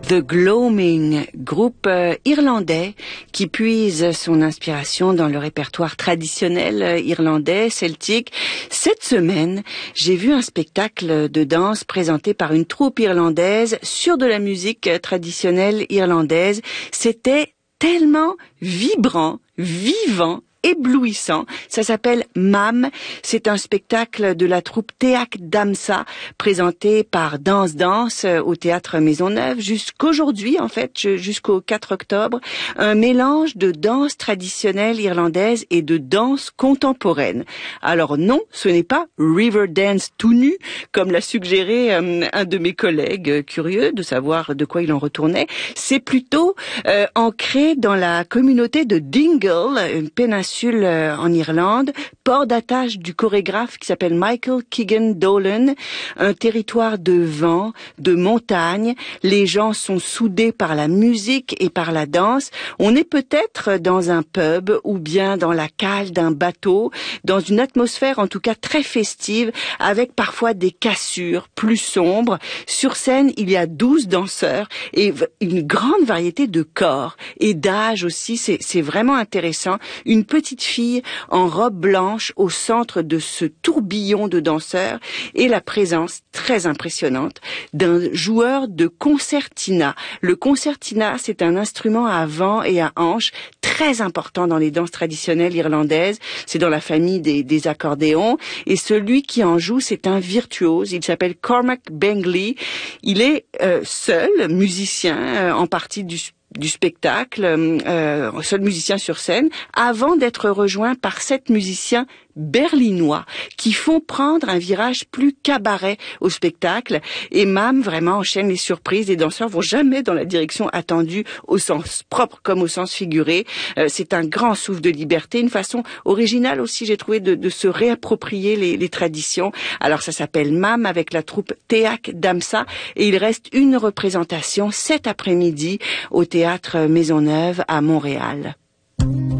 The Gloaming, groupe irlandais qui puise son inspiration dans le répertoire traditionnel irlandais, celtique. Cette semaine, j'ai vu un spectacle de danse présenté par une troupe irlandaise sur de la musique traditionnelle irlandaise. C'était tellement vibrant, vivant, éblouissant. Ça s'appelle MAM. C'est un spectacle de la troupe Teach Damsa présenté par Danse Danse au Théâtre Maisonneuve jusqu'aujourd'hui, en fait, jusqu'au 4 octobre. Un mélange de danse traditionnelle irlandaise et de danse contemporaine. Alors non, ce n'est pas Riverdance tout nu, comme l'a suggéré un de mes collègues curieux de savoir de quoi il en retournait. C'est plutôt ancré dans la communauté de Dingle, une péninsule en Irlande, port d'attache du chorégraphe qui s'appelle Michael Keegan Dolan, un territoire de vent, de montagne. Les gens sont soudés par la musique et par la danse. On est peut-être dans un pub ou bien dans la cale d'un bateau, dans une atmosphère en tout cas très festive, avec parfois des cassures plus sombres. Sur scène, il y a 12 danseurs et une grande variété de corps et d'âge aussi. C'est vraiment intéressant. Une petite fille en robe blanche au centre de ce tourbillon de danseurs et la présence très impressionnante d'un joueur de concertina. Le concertina, c'est un instrument à vent et à hanches très important dans les danses traditionnelles irlandaises. C'est dans la famille des accordéons et celui qui en joue, c'est un virtuose. Il s'appelle Cormac Bengley. Il est seul musicien en partie du spectacle, seul musicien sur scène, avant d'être rejoint par 7 musiciens berlinois qui font prendre un virage plus cabaret au spectacle. Et MAM vraiment enchaîne les surprises. Les danseurs vont jamais dans la direction attendue au sens propre comme au sens figuré. C'est un grand souffle de liberté, une façon originale aussi, j'ai trouvé, de se réapproprier les traditions. Alors ça s'appelle MAM avec la troupe Teach Damsa et il reste une représentation cet après-midi au Théâtre Maisonneuve à Montréal.